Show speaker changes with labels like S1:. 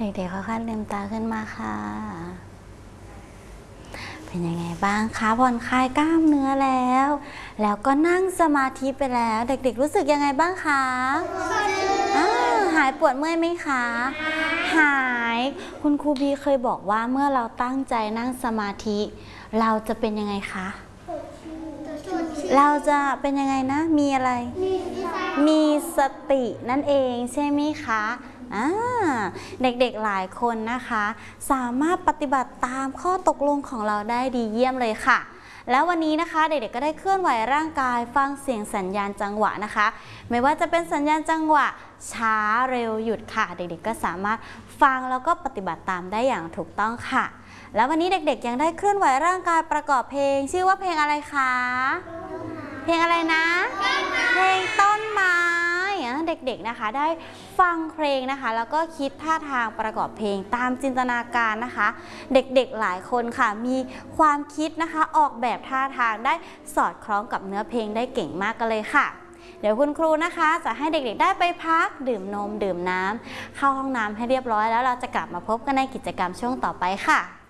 S1: เด็กๆค่อยๆลืมตาขึ้นมาค่ะเป็นยังไงบ้างคะผ่อนคลายกล้ามเนื้อแล้วก็นั่งสมาธิไปแล้วเด็กๆรู้สึกยังไงบ้างคะหายปวดเมื่อยไหมคะหายคุณครูบีเคยบอกว่าเมื่อเราตั้งใจนั่งสมาธิเราจะเป็นยังไงคะเราจะเป็นยังไงนะมีอะไรมีสตินั่นเองใช่ไหมคะเด็กๆหลายคนนะคะสามารถปฏิบัติตามข้อตกลงของเราได้ดีเยี่ยมเลยค่ะแล้ววันนี้นะคะเด็กๆก็ได้เคลื่อนไหวร่างกายฟังเสียงสัญญาณจังหวะนะคะไม่ว่าจะเป็นสัญญาณจังหวะช้าเร็วหยุดค่ะเด็กๆก็สามารถฟังแล้วก็ปฏิบัติตามได้อย่างถูกต้องค่ะแล้ววันนี้เด็กๆยังได้เคลื่อนไหวร่างกายประกอบเพลงชื่อว่าเพลงอะไรคะเพลงอะไรนะเพลงต้นไม้เด็กๆนะคะได้ฟังเพลงนะคะแล้วก็คิดท่าทางประกอบเพลงตามจินตนาการนะคะเด็กๆหลายคนค่ะมีความคิดนะคะออกแบบท่าทางได้สอดคล้องกับเนื้อเพลงได้เก่งมากกันเลยค่ะเดี๋ยวคุณครูนะคะจะให้เด็กๆได้ไปพักดื่มนมดื่มน้ำเข้าห้องน้ำให้เรียบร้อยแล้วเราจะกลับมาพบกันในกิจกรรมช่วงต่อไปค่ะ